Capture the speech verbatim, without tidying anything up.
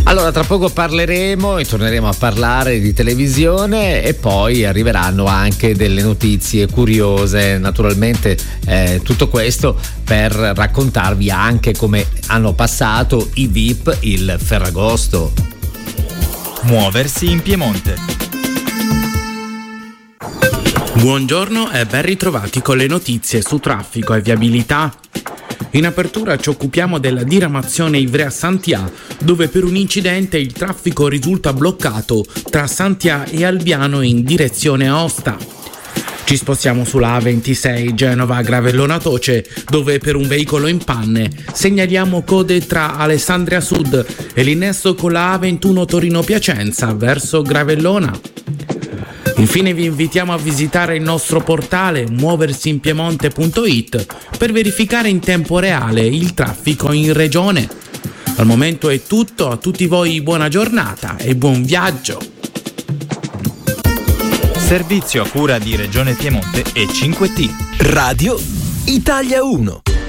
Allora, tra poco parleremo e torneremo a parlare di televisione e poi arriveranno anche delle notizie curiose. Naturalmente eh, tutto questo per raccontarvi anche come hanno passato i V I P il Ferragosto. Muoversi in Piemonte. Buongiorno e ben ritrovati con le notizie su traffico e viabilità. In apertura ci occupiamo della diramazione Ivrea-Santià, dove per un incidente il traffico risulta bloccato tra Santià e Albiano in direzione Aosta. Ci spostiamo sulla A ventisei Genova-Gravellona-Toce, dove per un veicolo in panne segnaliamo code tra Alessandria Sud e l'innesto con la A ventuno Torino-Piacenza verso Gravellona. Infine vi invitiamo a visitare il nostro portale muoversinpiemonte punto it per verificare in tempo reale il traffico in regione. Al momento è tutto, a tutti voi buona giornata e buon viaggio. Servizio a cura di Regione Piemonte e cinque T. Radio Italia uno.